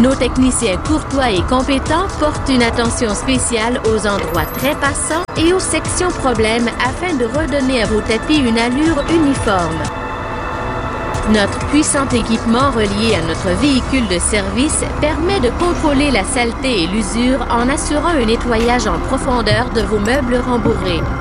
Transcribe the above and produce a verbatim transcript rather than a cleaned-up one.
Nos techniciens courtois et compétents portent une attention spéciale aux endroits très passants et aux sections problèmes afin de redonner à vos tapis une allure uniforme. Notre puissant équipement relié à notre véhicule de service permet de contrôler la saleté et l'usure en assurant un nettoyage en profondeur de vos meubles rembourrés.